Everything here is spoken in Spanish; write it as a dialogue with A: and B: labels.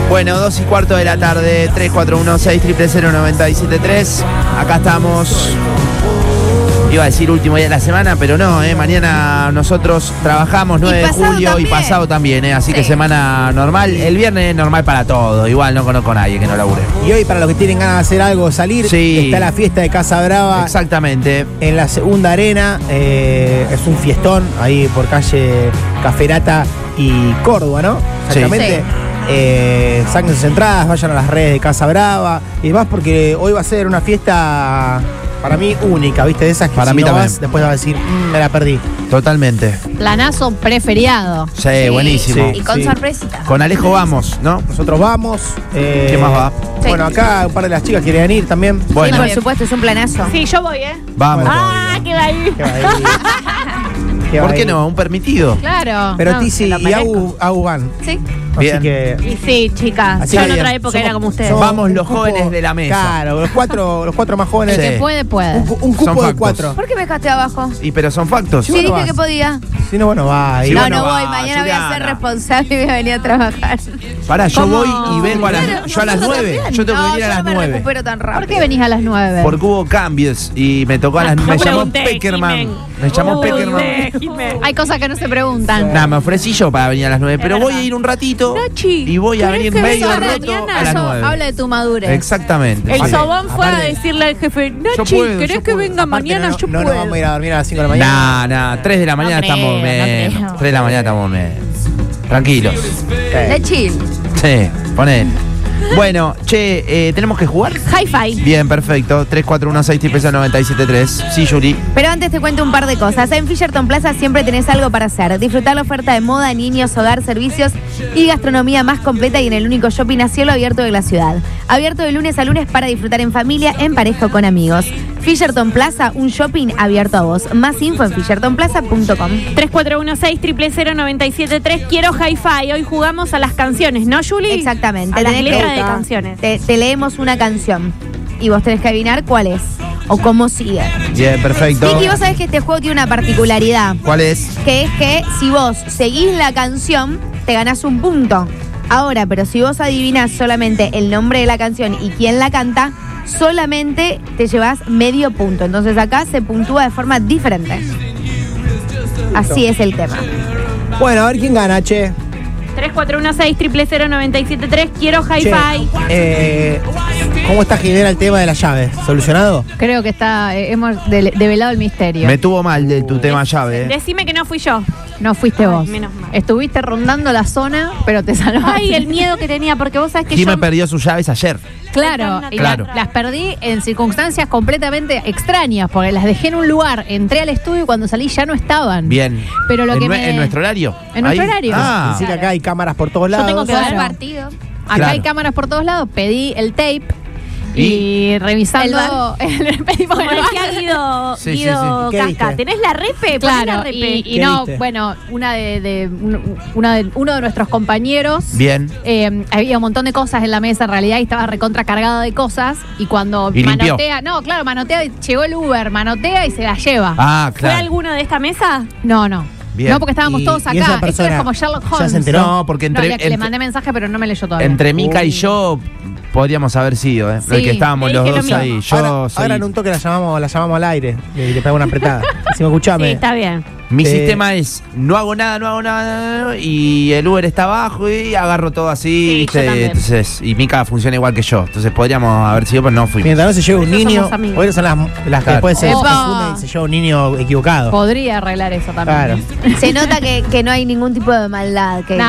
A: Bueno, 2:15 de la tarde, 341-6000973. Acá estamos. Iba a decir último día de la semana, pero no, mañana nosotros trabajamos 9 de julio
B: también.
A: Y pasado también, así que semana normal. El viernes normal para todo, igual no conozco a nadie que no labure.
C: Y hoy, para los que tienen ganas de hacer algo, salir, está la fiesta de Casa Brava.
A: Exactamente.
C: En la segunda arena, es un fiestón ahí por calle Caferata y Córdoba, ¿no? Exactamente. Saquen sus entradas, vayan a las redes de Casa Brava y más, porque hoy va a ser una fiesta para mí única, ¿viste? De esas que
A: para
C: si
A: mí
C: no
A: también.
C: vas, después vas a decir, me la perdí.
A: Totalmente.
B: Planazo preferiado.
A: Sí, buenísimo.
B: Y con sorpresita.
A: Con Alejo vamos, ¿no?
C: Nosotros vamos.
A: ¿Qué más va?
C: Bueno, acá un par de las chicas quieren ir también.
A: Bueno.
B: Sí, por supuesto, es un planazo.
D: Sí, yo voy,
A: Vamos.
D: ¿qué va ahí?
C: ¿Qué va ahí? ¿Qué va
A: ¿Por qué
C: ahí?
A: no? Un permitido.
B: Claro.
C: Pero
B: No,
C: Tizi
B: se lo
C: y
B: merezco.
C: Agu van.
B: Sí.
A: Bien.
C: Así que
D: Y sí, chicas.
C: Así
D: Yo
C: que
D: en otra
C: bien.
D: época era como ustedes.
C: somos
A: Vamos
C: un
A: los jóvenes de la mesa.
C: Claro, los cuatro más jóvenes.
B: El
A: Sí.
B: que puede, puede.
C: Un cupo
A: Son
C: de
A: factos.
C: 4.
B: ¿Por qué me dejaste abajo?
A: Y pero son factos.
C: Sí,
B: Sí,
C: bueno,
B: dije
C: vas.
B: que podía.
C: Si no, bueno, va.
A: Sí,
B: No,
A: bueno,
B: no voy.
A: va,
B: Mañana voy a ser
A: Juliana.
B: responsable y voy a venir a trabajar.
A: Pará, yo
D: ¿Cómo?
A: voy y vengo a las,
B: Claro,
A: yo a las
B: nosotros
A: 9.
B: también.
A: Yo tengo que venir a
B: yo
A: las
B: no me
A: 9.
B: recupero tan rápido.
D: ¿Por qué venís a las 9?
A: Porque hubo cambios y me tocó a las.
D: Yo
A: Me llamó
D: pregunté,
A: Peckerman.
D: Jimen.
A: Me llamó Peckerman.
B: Hay cosas que no se preguntan.
A: Nada, me ofrecí yo para venir a las 9, pero voy
D: verdad.
A: a ir un ratito
D: Nachi,
A: y voy a
D: ¿querés
A: venir
D: que
A: medio
D: venga
A: roto
D: mañana?
A: a las
B: Eso
A: 9.
B: habla de tu madurez.
A: Exactamente.
D: El
A: Vale.
D: Sobón fue a
C: Aparte-
D: decirle al jefe, Nachi,
A: puedo,
D: ¿querés
A: yo
D: que
A: puedo.
D: venga mañana? Yo
C: no
D: puedo.
C: nos vamos a ir a dormir a las 5 de la mañana.
A: Nah, 3 de la mañana
B: creo,
A: estamos
B: no
A: menos.
B: creo.
A: 3 de la mañana estamos menos. Tranquilos.
B: De chill.
A: Sí, ponen. Bueno, che, ¿tenemos que jugar?
D: Hi-Fi.
A: Bien, perfecto. 341-600-973. Sí, Yuri.
B: Pero antes te cuento un par de cosas. En Fisherton Plaza siempre tenés algo para hacer. Disfrutar la oferta de moda, niños, hogar, servicios y gastronomía más completa y en el único shopping a cielo abierto de la ciudad. Abierto de lunes a lunes para disfrutar en familia, en pareja o con amigos. Fisherton Plaza, un shopping abierto a vos. Más info en fishertonplaza.com.
D: 341-6000973. Quiero Hi-Fi. Hoy jugamos a las canciones, ¿no, Juli?
B: Exactamente.
D: A las
B: Tenés que-
D: letras de canciones.
B: Te leemos una canción y vos tenés que adivinar cuál es o cómo sigue.
A: Bien, perfecto.
B: Vicky, vos sabés que este juego tiene una particularidad,
A: ¿Cuál es?
B: que es que si vos seguís la canción, te ganás un punto. Ahora, pero si vos adivinás solamente el nombre de la canción y quién la canta, solamente te llevas medio punto. Entonces acá se puntúa de forma diferente. Así es el tema.
C: Bueno, a ver quién gana, che.
D: 341-6000973. Quiero Hi-Fi.
C: Che, ¿cómo está Jimena el tema de las llaves? ¿Solucionado?
B: Creo que está, hemos develado el misterio.
A: Me tuvo mal de tu tema llave.
D: Decime que no fui yo.
B: No fuiste
D: Ay,
B: vos.
D: menos mal.
B: Estuviste rondando la zona, pero te salvaste.
D: Ay, el miedo que tenía, porque vos sabés que
A: Jimé
D: yo...
A: perdió sus llaves ayer.
B: Claro, y
A: Claro.
B: las perdí en circunstancias completamente extrañas, porque las dejé en un lugar, entré al estudio y cuando salí ya no estaban.
A: Bien.
B: Pero lo
A: ¿En,
B: que
A: en nuestro horario?
B: En nuestro horario.
A: Ah,
C: Así que acá hay cámaras por todos lados.
D: tengo que
B: Claro.
D: ver partido.
B: Acá
A: Claro.
B: hay cámaras por todos lados, pedí el tape y,
D: ¿Y?
B: revisando pedimos
D: Como
B: el
D: decía
B: bar.
D: Guido,
A: Sí,
D: Guido
C: sí, sí. ¿Qué
D: Casca.
C: viste?
D: ¿Tenés la repe? Poné la
B: Claro,
D: repe.
B: y
C: ¿Qué
B: no,
C: viste?
B: bueno, uno de nuestros compañeros
A: bien.
B: había un montón de cosas en la mesa en realidad y estaba recontra cargada de cosas y cuando
A: Y limpió.
B: manotea, no, claro, manotea, llegó el Uber, manotea y se la lleva.
A: Ah,
D: ¿Fue
A: claro.
D: alguno de esta mesa?
B: No, no.
A: Bien.
B: No, porque estábamos
C: Y-
B: todos
C: y esa
B: acá. Esto
C: persona
B: es como Sherlock
C: ya
B: Holmes.
C: se enteró.
A: No, porque
B: No,
A: entre,
B: le mandé mensaje, pero no me leyó todavía.
A: entre Mica y yo podríamos haber sido, ¿eh?
B: Sí.
A: El que estábamos
D: Le
A: los
D: dije
A: dos
D: lo mismo.
A: ahí. Yo
C: Ahora en un toque la llamamos al aire y le pegamos una apretada. Decimos, escuchame.
D: Sí, está bien.
A: Mi sistema es no hago nada y el Uber está abajo y agarro todo así,
D: Sí,
A: ¿viste?
D: yo también.
A: Entonces, y Mica funciona igual que yo. Entonces podríamos haber sido, pero no fuimos.
C: Mientras no se lleve un
D: Por eso
C: niño,
D: somos amigos.
C: porque son las que
A: Claro.
C: después se
B: Epa.
C: confunden y se lleva un niño equivocado.
B: Podría arreglar eso también.
C: Claro.
B: Se nota que no hay ningún tipo de maldad. Que
D: No,